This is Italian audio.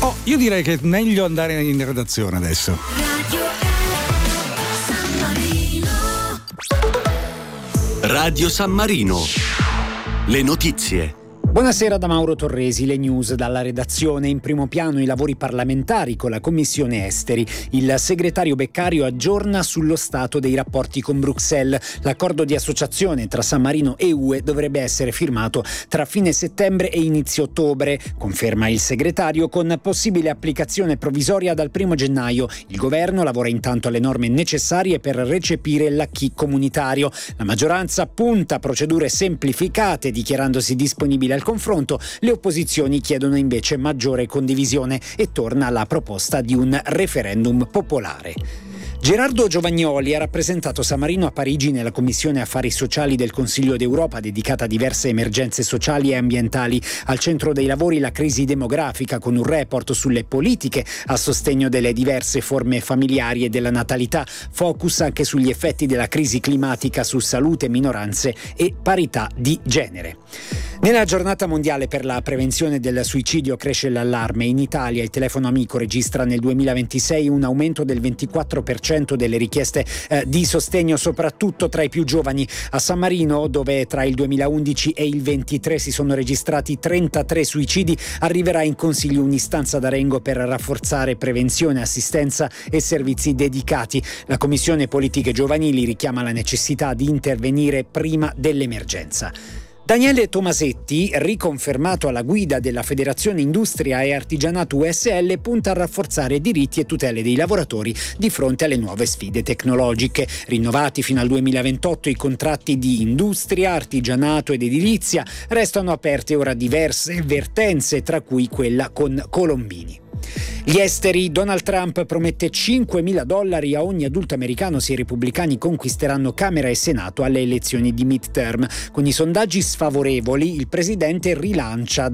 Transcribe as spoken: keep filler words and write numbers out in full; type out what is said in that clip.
Oh, io direi che è meglio andare in redazione adesso. Radio San Marino. Le notizie. Buonasera da Mauro Torresi, le news dalla redazione. In primo piano i lavori parlamentari con la Commissione Esteri. Il segretario Beccario aggiorna sullo stato dei rapporti con Bruxelles. L'accordo di associazione tra San Marino e U E dovrebbe essere firmato tra fine settembre e inizio ottobre, conferma il segretario, con possibile applicazione provvisoria dal primo gennaio. Il governo lavora intanto alle norme necessarie per recepire l'acquis comunitario. La maggioranza punta a procedure semplificate, dichiarandosi disponibile al confronto. Le opposizioni chiedono invece maggiore condivisione e torna la proposta di un referendum popolare. Gerardo Giovagnoli ha rappresentato San Marino a Parigi nella Commissione Affari Sociali del Consiglio d'Europa dedicata a diverse emergenze sociali e ambientali. Al centro dei lavori la crisi demografica, con un report sulle politiche a sostegno delle diverse forme familiari e della natalità. Focus anche sugli effetti della crisi climatica su salute, minoranze e parità di genere. Nella giornata mondiale per la prevenzione del suicidio cresce l'allarme. In Italia il telefono amico registra nel duemilaventisei un aumento del ventiquattro per cento delle richieste eh, di sostegno, soprattutto tra i più giovani. A San Marino, dove tra il duemilaundici e il ventitré si sono registrati trentatré suicidi, arriverà in consiglio un'istanza d'Arengo per rafforzare prevenzione, assistenza e servizi dedicati. La Commissione Politiche Giovanili richiama la necessità di intervenire prima dell'emergenza. Daniele Tomasetti, riconfermato alla guida della Federazione Industria e Artigianato U S L, punta a rafforzare diritti e tutele dei lavoratori di fronte alle nuove sfide tecnologiche. Rinnovati fino al duemilaventotto i contratti di industria, artigianato ed edilizia, restano aperte ora diverse vertenze, tra cui quella con Colombini. Gli esteri. Donald Trump promette cinquemila dollari a ogni adulto americano se i repubblicani conquisteranno Camera e Senato alle elezioni di midterm. Con i sondaggi sfavorevoli, il presidente rilancia